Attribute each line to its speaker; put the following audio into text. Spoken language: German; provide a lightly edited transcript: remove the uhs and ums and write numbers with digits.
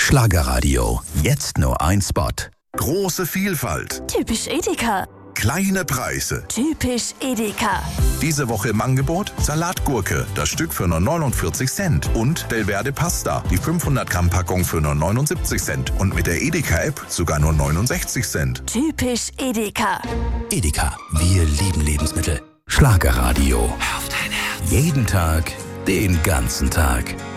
Speaker 1: Schlagerradio. Jetzt nur ein Spot.
Speaker 2: Große Vielfalt.
Speaker 3: Typisch Edeka.
Speaker 2: Kleine Preise.
Speaker 3: Typisch Edeka.
Speaker 2: Diese Woche im Angebot Salatgurke, das Stück für nur 49 Cent. Und Delverde Pasta, die 500 Gramm Packung für nur 79 Cent. Und mit der Edeka-App sogar nur 69 Cent.
Speaker 3: Typisch Edeka.
Speaker 1: Edeka, wir lieben Lebensmittel. Schlagerradio. Jeden Tag, den ganzen Tag.